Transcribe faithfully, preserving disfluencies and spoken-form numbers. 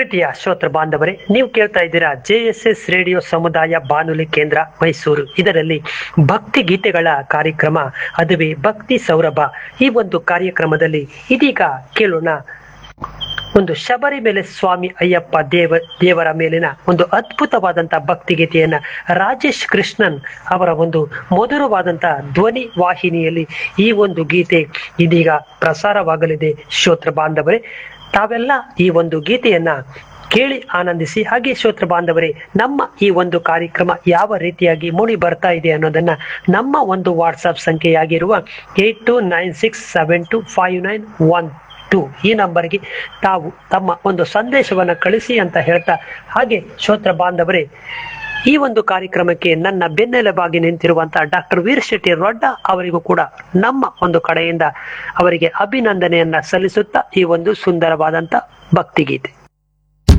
ಪ್ರೀತಿಯ ಶ್ರೋತೃ ಬಾಂಧವರೇ, ನೀವು ಕೇಳ್ತಾ ಇದ್ದೀರಾ ಜೆ ಎಸ್ ಎಸ್ ರೇಡಿಯೋ ಸಮುದಾಯ ಬಾನುಲಿ ಕೇಂದ್ರ ಮೈಸೂರು. ಇದರಲ್ಲಿ ಭಕ್ತಿ ಗೀತೆಗಳ ಕಾರ್ಯಕ್ರಮ, ಅದುವೇ ಭಕ್ತಿ ಸೌರಭ. ಈ ಒಂದು ಕಾರ್ಯಕ್ರಮದಲ್ಲಿ ಇದೀಗ ಕೇಳೋಣ ಒಂದು ಶಬರಿಮಲೆ ಸ್ವಾಮಿ ಅಯ್ಯಪ್ಪ ದೇವ ದೇವರ ಮೇಲಿನ ಒಂದು ಅದ್ಭುತವಾದಂತಹ ಭಕ್ತಿ ಗೀತೆಯನ್ನ ರಾಜೇಶ್ ಕೃಷ್ಣನ್ ಅವರ ಒಂದು ಮಧುರವಾದಂತಹ ಧ್ವನಿ ವಾಹಿನಿಯಲ್ಲಿ ಈ ಒಂದು ಗೀತೆ ಇದೀಗ ಪ್ರಸಾರವಾಗಲಿದೆ. ಶ್ರೋತೃ ಬಾಂಧವರೇ, ತಾವೆಲ್ಲ ಈ ಒಂದು ಗೀತೆಯನ್ನ ಕೇಳಿ ಆನಂದಿಸಿ. ಹಾಗೆ ಶ್ರೋತೃ ಬಾಂಧವರೇ, ನಮ್ಮ ಈ ಒಂದು ಕಾರ್ಯಕ್ರಮ ಯಾವ ರೀತಿಯಾಗಿ ಮೂಡಿ ಬರ್ತಾ ಇದೆ ಅನ್ನೋದನ್ನ ನಮ್ಮ ಒಂದು WhatsApp ಸಂಖ್ಯೆಯಾಗಿರುವ eight to nine six seven to five nine one to ಈ ನಂಬರ್ಗೆ ತಾವು ತಮ್ಮ ಒಂದು ಸಂದೇಶವನ್ನ ಕಳಿಸಿ ಅಂತ ಹೇಳ್ತಾ, ಹಾಗೆ ಶ್ರೋತೃ ಬಾಂಧವರೇ, ಈ ಒಂದು ಕಾರ್ಯಕ್ರಮಕ್ಕೆ ನನ್ನ ಬೆನ್ನೆಲುಬಾಗಿ ನಿಂತಿರುವಂತಹ ಡಾಕ್ಟರ್ ವೀರ್ ಶೆಟ್ಟಿ ರೊಡ್ಡ ಅವರಿಗೂ ಕೂಡ ನಮ್ಮ ಒಂದು ಕಡೆಯಿಂದ ಅವರಿಗೆ ಅಭಿನಂದನೆಯನ್ನ ಸಲ್ಲಿಸುತ್ತಾ ಈ ಒಂದು ಸುಂದರವಾದಂತ ಭಕ್ತಿಗೀತೆ.